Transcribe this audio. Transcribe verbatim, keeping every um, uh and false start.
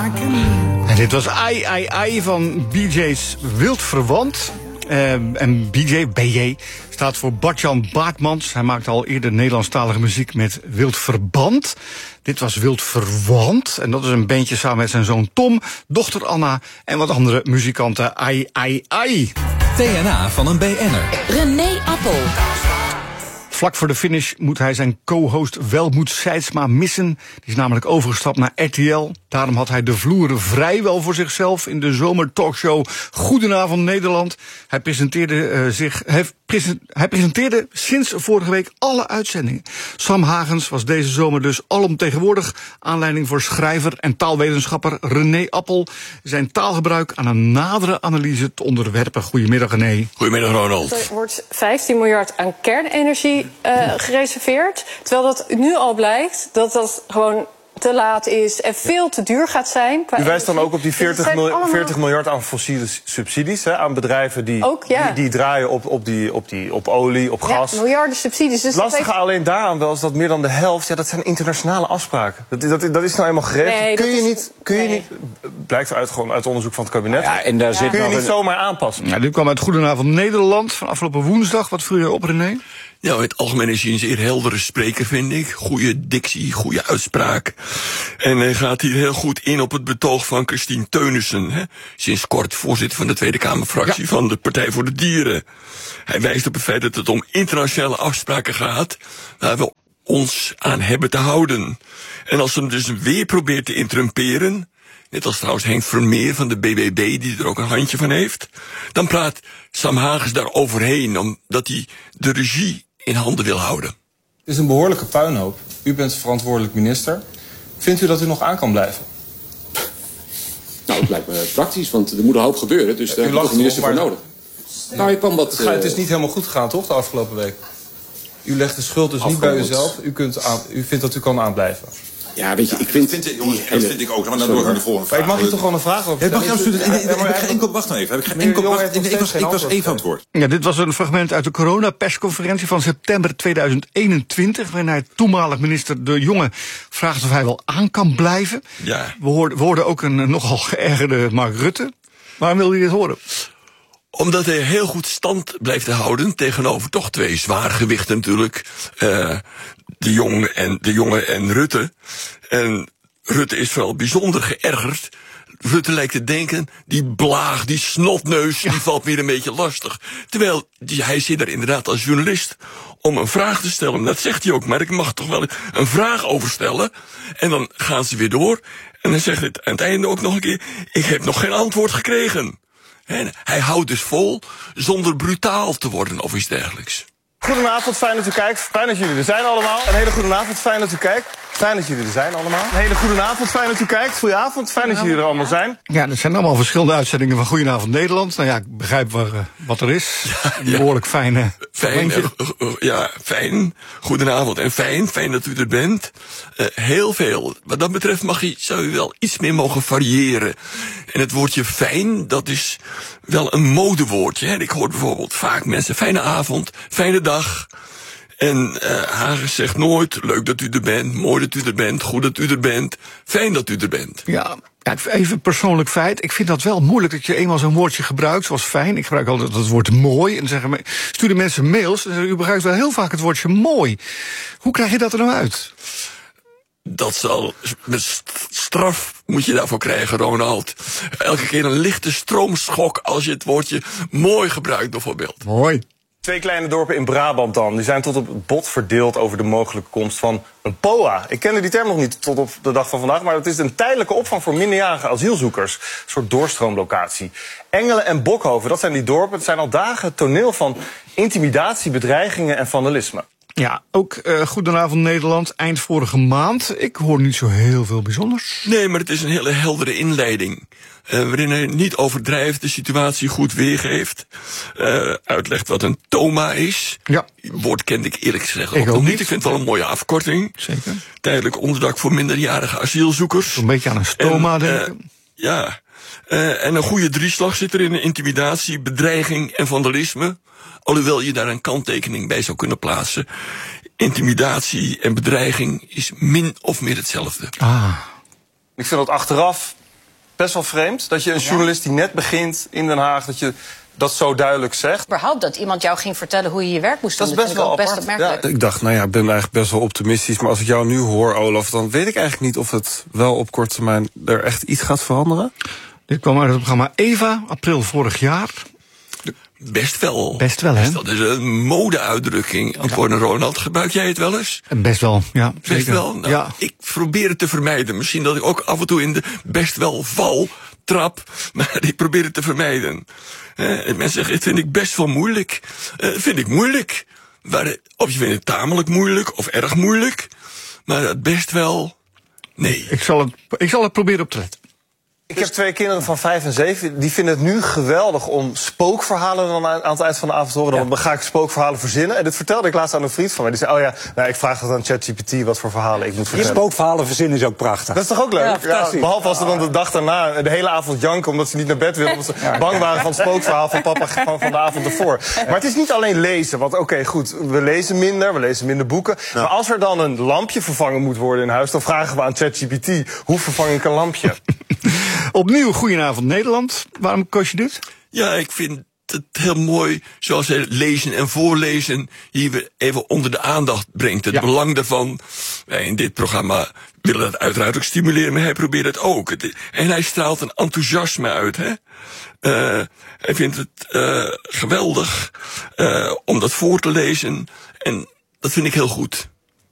En dit was Ai Ai Ai van B J's Wild Verwant. Uh, en B J, B J, staat voor Bart-Jan Baartmans. Hij maakte al eerder Nederlandstalige muziek met Wild Verband. Dit was Wild Verwant. En dat is een bandje samen met zijn zoon Tom, dochter Anna en wat andere muzikanten. Ai Ai Ai. T N A van een B N'er. René Appel. Vlak voor de finish moet hij zijn co-host Welmoed Seidsma missen. Die is namelijk overgestapt naar R T L. Daarom had hij de vloeren vrijwel voor zichzelf in de zomertalkshow Goedenavond Nederland. Hij presenteerde uh, zich. Hij, presen, hij presenteerde sinds vorige week alle uitzendingen. Sam Hagens was deze zomer dus alomtegenwoordig. Aanleiding voor schrijver en taalwetenschapper René Appel zijn taalgebruik aan een nadere analyse te onderwerpen. Goedemiddag, René. Goedemiddag, Ronald. Er wordt vijftien miljard aan kernenergie uh, gereserveerd. Terwijl dat nu al blijkt dat dat gewoon te laat is en veel te duur gaat zijn. U wijst dan ook op die veertig, mil- allemaal... veertig miljard aan fossiele subsidies, hè, aan bedrijven die, ook, ja. die, die draaien op, op, die, op, die, op olie, op gas. Ja, miljarden subsidies. Dus het lastige heeft... alleen daaraan wel is dat meer dan de helft, ja, dat zijn internationale afspraken. Dat, dat, dat is nou eenmaal geregeld. Nee, kun je is... niet, kun je nee. niet, blijkt uit, gewoon uit onderzoek van het kabinet, ja, en daar ja. zit kun je nog niet een... zomaar aanpassen. Ja, dit kwam uit Goedenavond Nederland van afgelopen woensdag. Wat viel je op, René? Ja, in het algemeen is hij een zeer heldere spreker, vind ik. Goede dictie, goede uitspraak. En hij gaat hier heel goed in op het betoog van Christine Teunissen, hè? Sinds kort voorzitter van de Tweede Kamerfractie ja. van de Partij voor de Dieren. Hij wijst op het feit dat het om internationale afspraken gaat, waar we ons aan hebben te houden. En als ze hem dus weer probeert te interrumperen, net als trouwens Henk Vermeer van de B B B, die er ook een handje van heeft, dan praat Sam Hagens daar overheen, omdat hij de regie in handen wil houden. Het is een behoorlijke puinhoop. U bent verantwoordelijk minister. Vindt u dat u nog aan kan blijven? Nou, het lijkt me praktisch, want er moet een hoop gebeuren. Dus daar heb je toch een minister voor nodig. Nou, ik kwam wat, het is niet helemaal goed gegaan, toch, de afgelopen week? U legt de schuld dus niet bij uzelf. U, kunt aan, u vindt dat u kan aanblijven. Ja, weet je, ik vind... vind jongens, dat vind ik ook. Gaan we dan door naar de volgende vraag. Maar ik mag u toch gewoon een vraag over stellen? Ja, mag je absoluut... Heb ik enkel... Wacht nou even. Heb ik geen enkel... Wacht, ik was, ik was even antwoord. Ja, dit was een fragment uit de coronapersconferentie van september tweeduizend eenentwintig... waarin hij toenmalig minister De Jonge vraagt of hij wel aan kan blijven. Ja. We hoorden, we hoorden ook een nogal geërgerde Mark Rutte. Waarom wilde je dit horen? Omdat hij heel goed stand blijft te houden tegenover toch twee zwaargewichten natuurlijk. Uh, de, Jong en, de Jonge en Rutte. En Rutte is vooral bijzonder geërgerd. Rutte lijkt te denken, die blaag, die snotneus, ja. die valt weer een beetje lastig. Terwijl die, hij zit er inderdaad als journalist om een vraag te stellen. Dat zegt hij ook, maar ik mag toch wel een vraag over stellen. En dan gaan ze weer door. En dan zegt hij aan het einde ook nog een keer, ik heb nog geen antwoord gekregen. En hij houdt dus vol zonder brutaal te worden of iets dergelijks. Goedenavond, fijn dat u kijkt. Fijn dat jullie er zijn allemaal. Een hele goede avond, fijn dat u kijkt. Fijn dat jullie er zijn allemaal. Een hele goede avond, fijn dat u kijkt. Goedenavond, fijn dat jullie er allemaal zijn. Ja, er zijn allemaal verschillende uitzendingen van Goedenavond Nederland. Nou ja, ik begrijp waar, uh, wat er is. Ja, een behoorlijk ja. fijne... Fijn, uh, uh, ja, fijn. Goedenavond en fijn. Fijn dat u er bent. Uh, heel veel. Wat dat betreft mag je, zou u wel iets meer mogen variëren. En het woordje fijn, dat is wel een modewoordje. Hè? Ik hoor bijvoorbeeld vaak mensen, fijne avond, fijne dag. En uh, Hagens zegt nooit, leuk dat u er bent, mooi dat u er bent, goed dat u er bent, fijn dat u er bent. Ja, even persoonlijk feit. Ik vind dat wel moeilijk dat je eenmaal zo'n woordje gebruikt, zoals fijn. Ik gebruik altijd het woord mooi. En dan zeggen, sturen mensen mails en zeggen, u gebruikt wel heel vaak het woordje mooi. Hoe krijg je dat er nou uit? Dat zal, met straf moet je daarvoor krijgen, Ronald. Elke keer een lichte stroomschok als je het woordje mooi gebruikt, bijvoorbeeld. Mooi. Twee kleine dorpen in Brabant dan. Die zijn tot op het bot verdeeld over de mogelijke komst van een P O A. Ik kende die term nog niet tot op de dag van vandaag, maar het is een tijdelijke opvang voor minderjarige asielzoekers. Een soort doorstroomlocatie. Engelen en Bokhoven, dat zijn die dorpen. Het zijn al dagen toneel van intimidatie, bedreigingen en vandalisme. Ja, ook uh, Goedenavond Nederland, eind vorige maand. Ik hoor niet zo heel veel bijzonders. Nee, maar het is een hele heldere inleiding. Uh, waarin hij niet overdrijft, de situatie goed weergeeft. Uh, uitlegt wat een TOMA is. Ja. Woord kende ik eerlijk gezegd ik ook nog niet. niet. Ik vind het wel een mooie afkorting. Zeker. Tijdelijk onderdak voor minderjarige asielzoekers. Een beetje aan een stoma en, denken. Uh, ja. Uh, en een goede drieslag zit er in: intimidatie, bedreiging en vandalisme. Alhoewel je daar een kanttekening bij zou kunnen plaatsen. Intimidatie en bedreiging is min of meer hetzelfde. Ah. Ik vind dat achteraf best wel vreemd. Dat je een journalist die net begint in Den Haag, dat je dat zo duidelijk zegt. Überhaupt dat iemand jou ging vertellen hoe je je werk moest doen. Dat is best wel best apart. opmerkelijk. Ja. Ik dacht, nou ja, ik ben eigenlijk best wel optimistisch. Maar als ik jou nu hoor, Olaf, dan weet ik eigenlijk niet of het wel op korte termijn er echt iets gaat veranderen. Dit kwam uit het programma Eva, april vorig jaar. Best wel. Best wel, hè? Dat is een mode-uitdrukking. Antwoord aan Ronald, gebruik jij het wel eens? Best wel, ja. Best Zeker. wel? Nou, ja. Ik probeer het te vermijden. Misschien dat ik ook af en toe in de best wel val, trap. Maar ik probeer het te vermijden. Eh, en mensen zeggen, dit vind ik best wel moeilijk. Uh, vind ik moeilijk. Maar, of je vindt het tamelijk moeilijk, of erg moeilijk. Maar dat best wel, nee. Ik zal het, ik zal het proberen op te letten. Ik heb twee kinderen van vijf en zeven. Die vinden het nu geweldig om spookverhalen dan aan het eind van de avond te horen. Dan ga ik spookverhalen verzinnen. En dit vertelde ik laatst aan een vriend van mij. Die zei, oh ja, nou, ik vraag dat aan ChatGPT wat voor verhalen ik moet vertellen. Die spookverhalen verzinnen is ook prachtig. Dat is toch ook leuk? Ja, Ja, behalve als ze dan de dag daarna de hele avond janken omdat ze niet naar bed willen. Omdat ze ja. bang waren van het spookverhaal van papa van, van de avond ervoor. Maar het is niet alleen lezen. Want oké, okay, goed, we lezen minder, we lezen minder boeken. Ja. Maar als er dan een lampje vervangen moet worden in huis, dan vragen we aan ChatGPT, hoe vervang ik een lampje? Opnieuw Goedenavond Nederland. Waarom koos je dit? Ja, ik vind het heel mooi, zoals hij lezen en voorlezen hier weer even onder de aandacht brengt. Het ja. belang daarvan. Wij in dit programma willen dat uiteraard ook stimuleren, maar hij probeert het ook. En hij straalt een enthousiasme uit, hè. Uh, hij vindt het uh, geweldig uh, om dat voor te lezen. En dat vind ik heel goed.